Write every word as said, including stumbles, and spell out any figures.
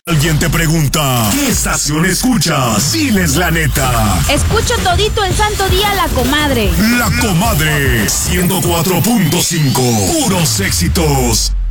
Alguien te pregunta, ¿qué estación escuchas? Diles la neta. Escucho todito el santo día La Comadre. La Comadre, ciento cuatro punto cinco. Puros éxitos.